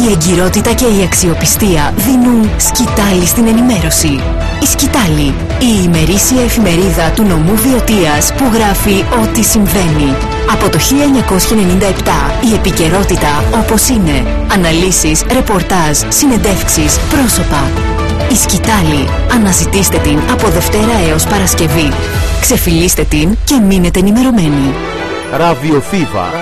Η εγκυρότητα και η αξιοπιστία δίνουν σκητάλη στην ενημέρωση. Η Σκητάλη, η ημερήσια εφημερίδα του νομού Βιωτίας που γράφει ό,τι συμβαίνει. Από το 1997 η επικαιρότητα όπως είναι. Αναλύσεις, ρεπορτάζ, συνεντεύξεις, πρόσωπα. Η Σκητάλη. Αναζητήστε την από Δευτέρα έως Παρασκευή. Ξεφυλίστε την και μείνετε ενημερωμένοι. Ραδιοφύβα.